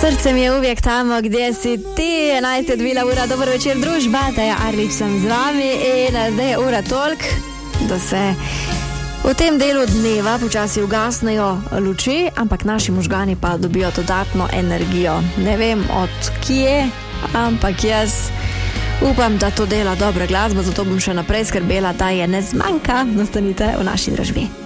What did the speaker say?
Srce mi je uvijek tamo, gdje si ti. 11 je 2 ura, dober večer družba, da je Arlič sem z vami in zdaj je ura tolk, da se v tem delu dneva počasi ugasnejo luči, ampak naši možgani pa dobijo dodatno energijo. Ne vem od kje, ampak jaz upam, da to dela dobra glasba, zato bom še naprej skrbela, da je ne zmanjka. Nastanite v naši družbi.